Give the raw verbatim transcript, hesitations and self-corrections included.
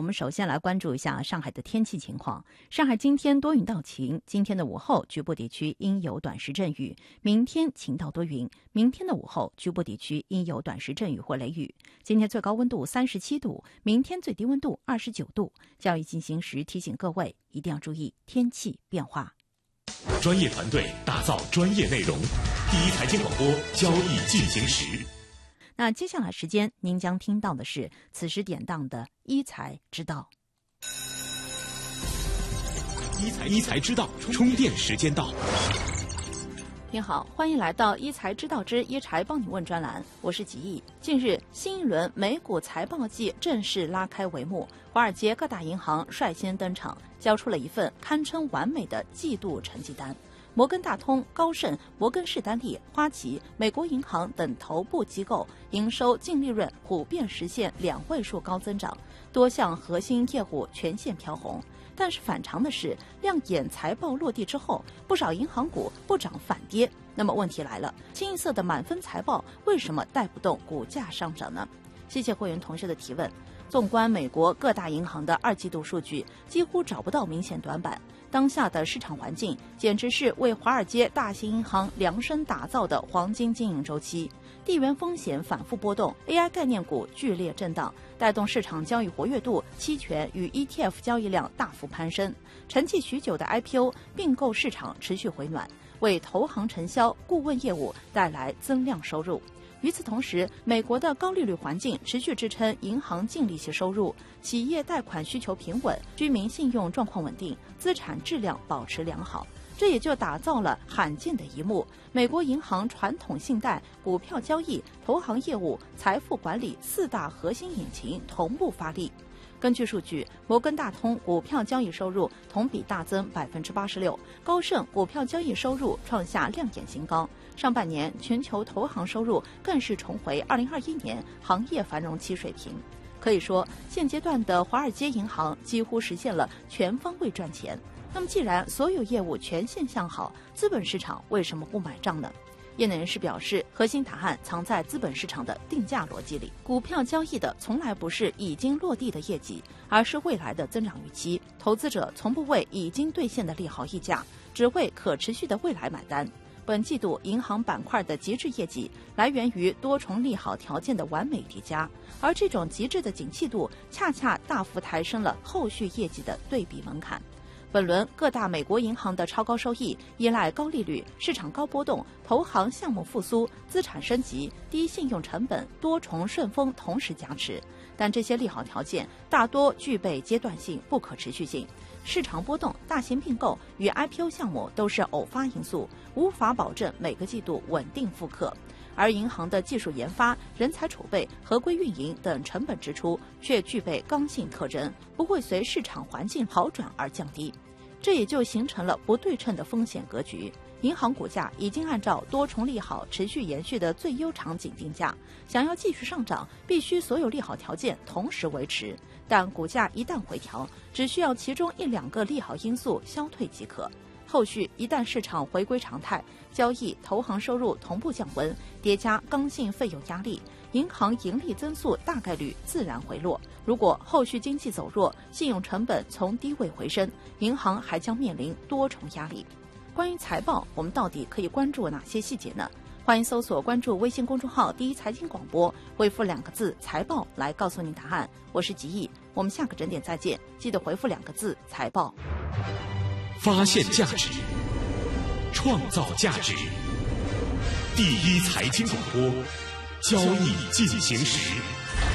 我们首先来关注一下上海的天气情况。上海今天多云到晴，今天的午后局部地区应有短时阵雨，明天晴到多云，明天的午后局部地区应有短时阵雨或雷雨。今天最高温度三十七度，明天最低温度二十九度。交易进行时提醒各位一定要注意天气变化。 专业团队打造专业内容，第一财经广播交易进行时。 那接下来时间您将听到的是此时典当的一财之道。 一财一财之道，充电时间到。 您好，欢迎来到一财之道之一财帮你问专栏，我是吉毅。近日，新一轮美股财报季正式拉开帷幕，华尔街各大银行率先登场，交出了一份堪称完美的季度成绩单。摩根大通、高盛、摩根士丹利、花旗、美国银行等头部机构营收、净利润普遍实现两位数高增长，多项核心业务全线飘红。但是反常的是，亮眼财报落地之后，不少银行股不涨反跌。那么问题来了，清一色的满分财报为什么带不动股价上涨呢？谢谢会员同学的提问。纵观美国各大银行的二季度数据，几乎找不到明显短板。当下的市场环境简直是为华尔街大型银行量身打造的黄金经营周期，地缘风险反复波动， A I 概念股剧烈震荡，带动市场交易活跃度、期权与 E T F 交易量大幅攀升，沉寂许久的 I P O 并购市场持续回暖，为投行承销、顾问业务带来增量收入。与此同时，美国的高利率环境持续支撑银行净利息收入，企业贷款需求平稳，居民信用状况稳定，资产质量保持良好。这也就打造了罕见的一幕：美国银行传统信贷、股票交易、投行业务、财富管理四大核心引擎同步发力。根据数据，摩根大通股票交易收入同比大增百分之八十六，高盛股票交易收入创下亮眼新高。上半年全球投行收入更是重回二零二一年行业繁荣期水平。可以说，现阶段的华尔街银行几乎实现了全方位赚钱。那么，既然所有业务全线向好，资本市场为什么不买账呢？业内人士表示，核心答案藏在资本市场的定价逻辑里。股票交易的从来不是已经落地的业绩，而是未来的增长预期。投资者从不为已经兑现的利好溢价，只为可持续的未来买单。本季度银行板块的极致业绩来源于多重利好条件的完美叠加，而这种极致的景气度恰恰大幅抬升了后续业绩的对比门槛。本轮各大美国银行的超高收益依赖高利率、市场高波动、投行项目复苏、资产升级、低信用成本多重顺风同时加持，但这些利好条件大多具备阶段性、不可持续性。市场波动、大型并购与 I P O 项目都是偶发因素，无法保证每个季度稳定复刻。而银行的技术研发、人才储备、合规运营等成本支出却具备刚性特征，不会随市场环境好转而降低，这也就形成了不对称的风险格局。银行股价已经按照多重利好持续延续的最优场景定价，想要继续上涨，必须所有利好条件同时维持。但股价一旦回调，只需要其中一两个利好因素消退即可。后续一旦市场回归常态，交易、投行收入同步降温，叠加刚性费用压力，银行盈利增速大概率自然回落。如果后续经济走弱，信用成本从低位回升，银行还将面临多重压力。关于财报，我们到底可以关注哪些细节呢？欢迎搜索关注微信公众号第一财经广播，回复两个字财报来告诉您答案。我是吉毅，我们下个整点再见，记得回复两个字财报。 发现价值，创造价值，第一财经广播，交易进行时。